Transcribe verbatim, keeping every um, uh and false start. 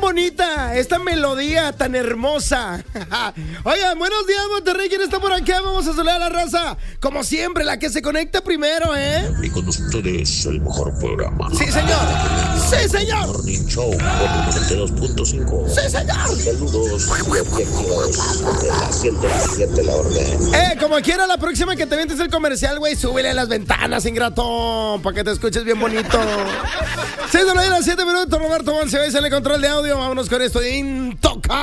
bonita esta melodía tan hermosa. Oigan, buenos días, Monterrey. ¿Quién está por acá? Vamos a saludar a la raza. Como siempre, la que se conecta primero, ¿eh? Y con ustedes, el mejor programa. Sí, señor. Sí, señor. Morning Show por el noventa y dos punto cinco. Sí, señor. Saludos y objetivos de la siete, la siete, la orden. Eh, como quiera, la próxima que te vientes el comercial, güey, súbele las ventanas, ingrato, para que te escuches bien bonito. seis de la mañana, siete minutos, Roberto Monse, se le control de audio. Vámonos con esto de Intoca.